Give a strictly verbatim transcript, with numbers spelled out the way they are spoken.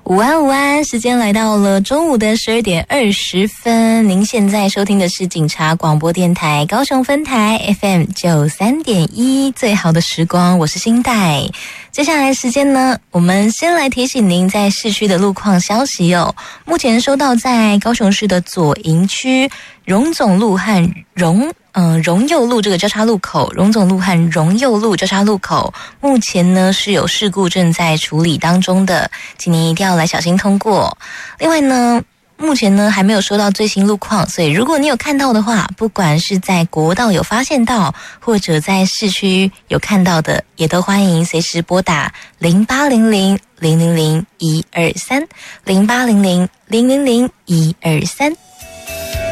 午安午安，时间来到了中午的十二点二十分。您现在收听的是警察广播电台高雄分台 F M 九三点一，最好的时光，我是新代。接下来时间呢，我们先来提醒您在市区的路况消息哦。目前收到在高雄市的左营区荣总路和荣嗯荣右路这个交叉路口，荣总路和荣右路交叉路口，目前呢是有事故正在处理当中的，请您一定要来小心通过。另外呢，目前呢还没有收到最新路况，所以如果你有看到的话，不管是在国道有发现到，或者在市区有看到的，也都欢迎随时拨打零八零零零零零一二三零八零零零零零一二三。